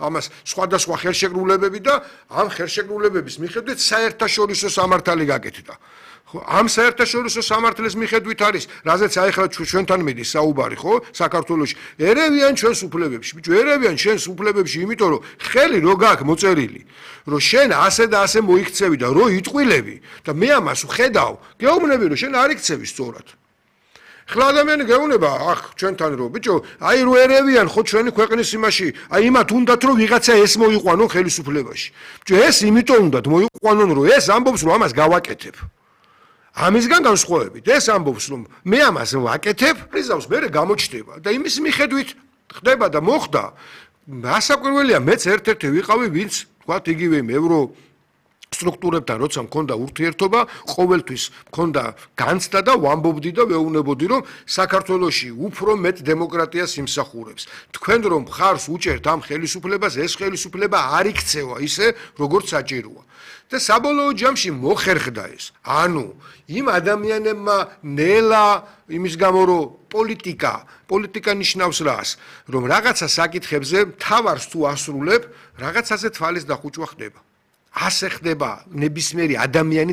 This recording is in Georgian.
ამას სხვადასხვა ხელშეკრულებები და ამ ხელშეკრულებების მიხედვით საერთაშორისო სამართალი გაკეთდა. ამ საერთაშორისო სამართლის მიხედვით არის, რაზეც ახლა ჩვენთან მიდის საუბარი, ხო, საქართველოში. ერევიან ჩვენს უფლებებში, ბიჭო, ერევიან ჩვენს უფლებებში, იმიტომ რომ ხელი რო გაქვს მოწერილი, რომ შენ ასე და ასე მოიქცევი და რო იტყვილები და მე ამას ვხედავ, გეუბნები რომ შენ არ იქცევი სწორად. ხლა ადამიანი გეუბნება, ახ, ჩვენთან რო, ბიჭო, აი რო ერევიან ხო ჩვენი ქვეყნის იმაში, აი იმათ უნდათ რომ ვიღაცა ეს მოიყვანონ ხელისუფლებაში. ბიჭო, ეს იმიტომ უნდათ მოიყვანონ, რომ ეს ამბობს რომ ამას გავაკეთებ. ამისგან განსხვავებით ეს ამბობს რომ მე ამას ვაკეთებ, პრიზავს მე გამოჩნდება და იმის მიხედვით ხდება და მოხდა. ასაკვირველია, მეც ერთ-ერთი ვიყავი, ვინც თქვათ იგივე ევრო სტრუქტურებთან როცა მქონდა ურთიერთობა, ყოველთვის მქონდა განცდა და ვამბობდი და ვეუბნებოდი რომ საქართველოში უფრო მეტ დემოკრატიას იმსახურებს. თქვენ რომ მხარს უჭერთ ამ ხელისუფლებას, ეს ხელისუფლება არ იქცევა ისე, როგორც საჭიროა. და საბოლოო ჯამში მოხერხდა ეს. ანუ იმ ადამიანებმა ნელა იმის გამო რომ პოლიტიკა ნიშნავს რას, რომ რაღაცა საკითხებზე თავარს თუ ასრულებ, რაღაცაზე თვალის დახუჭვა ხდება. ასე ხდება ნებისმიერი ადამიანი